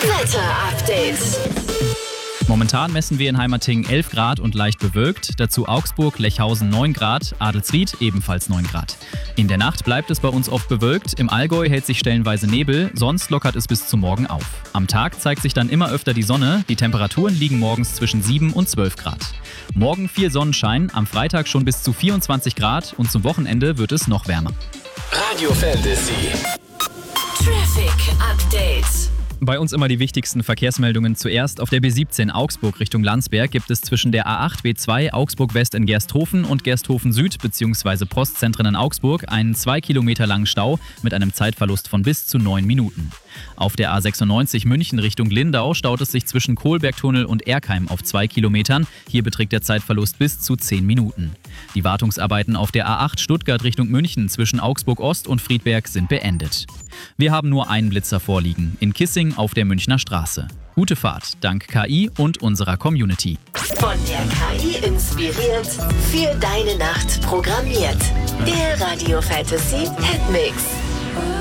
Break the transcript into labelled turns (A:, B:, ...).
A: Wetter-Update.
B: Momentan messen wir in Heimerting 11 Grad und leicht bewölkt, dazu Augsburg, Lechhausen 9 Grad, Adelsried ebenfalls 9 Grad. In der Nacht bleibt es bei uns oft bewölkt, im Allgäu hält sich stellenweise Nebel, sonst lockert es bis zum Morgen auf. Am Tag zeigt sich dann immer öfter die Sonne, die Temperaturen liegen morgens zwischen 7 und 12 Grad. Morgen viel Sonnenschein, am Freitag schon bis zu 24 Grad und zum Wochenende wird es noch wärmer.
C: Radio Fantasy.
A: Traffic Update.
B: Bei uns immer die wichtigsten Verkehrsmeldungen zuerst. Auf der B17 Augsburg Richtung Landsberg gibt es zwischen der A8 B2 Augsburg West in Gersthofen und Gersthofen Süd bzw. Postzentren in Augsburg einen 2 Kilometer langen Stau mit einem Zeitverlust von bis zu 9 Minuten. Auf der A96 München Richtung Lindau staut es sich zwischen Kohlbergtunnel und Erkheim auf 2 Kilometern. Hier beträgt der Zeitverlust bis zu 10 Minuten. Die Wartungsarbeiten auf der A8 Stuttgart Richtung München zwischen Augsburg Ost und Friedberg sind beendet. Wir haben nur einen Blitzer vorliegen, in Kissing auf der Münchner Straße. Gute Fahrt, dank KI und unserer Community.
A: Von der KI inspiriert, für deine Nacht programmiert. Der Radio Fantasy Hitmix.